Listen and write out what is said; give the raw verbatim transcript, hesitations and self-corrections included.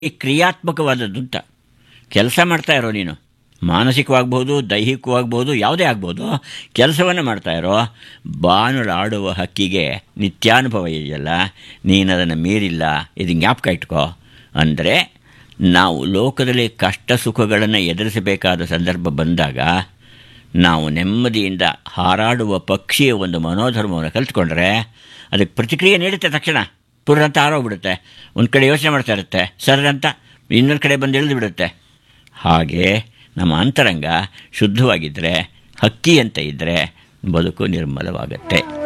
ಈ ಕ್ರಿಯಾತ್ಮಕವಾದದ್ದು ಅಂತ. ಕೆಲಸ ಮಾಡ್ತಾ ಇರೋ ನೀನು, ಮಾನಸಿಕವಾಗ್ಬೋದು, ದೈಹಿಕವಾಗ್ಬೋದು, ಯಾವುದೇ ಆಗ್ಬೋದು, ಕೆಲಸವನ್ನು ಮಾಡ್ತಾ ಇರೋ. ಬಾನುಲಾಡುವ ಹಕ್ಕಿಗೆ ನಿತ್ಯಾನುಭವ ಇದೆಯಲ್ಲ, ನೀನು ಅದನ್ನು ಮೀರಿಲ್ಲ, ಇದು ಜ್ಞಾಪಕ ಇಟ್ಕೋ. ಅಂದರೆ ನಾವು ಲೋಕದಲ್ಲಿ ಕಷ್ಟ ಸುಖಗಳನ್ನು ಎದುರಿಸಬೇಕಾದ ಸಂದರ್ಭ ಬಂದಾಗ ನಾವು ನೆಮ್ಮದಿಯಿಂದ ಹಾರಾಡುವ ಪಕ್ಷಿಯ ಒಂದು ಮನೋಧರ್ಮವನ್ನು ಕಲಿತ್ಕೊಂಡ್ರೆ ಅದಕ್ಕೆ ಪ್ರತಿಕ್ರಿಯೆ ನೀಡುತ್ತೆ. ತಕ್ಷಣ ಪುರಂತ ಹಾರೋಗ್ಬಿಡುತ್ತೆ. ಒಂದು ಕಡೆ ಯೋಚನೆ ಮಾಡ್ತಾ ಇರುತ್ತೆ, ಸರಂತ ಇನ್ನೊಂದು ಕಡೆ ಬಂದು ಇಳಿದು ಬಿಡುತ್ತೆ. ಹಾಗೆ ನಮ್ಮ ಅಂತರಂಗ ಶುದ್ಧವಾಗಿದ್ದರೆ, ಹಕ್ಕಿ ಅಂತ ಇದ್ದರೆ ಬದುಕು ನಿರ್ಮಲವಾಗುತ್ತೆ.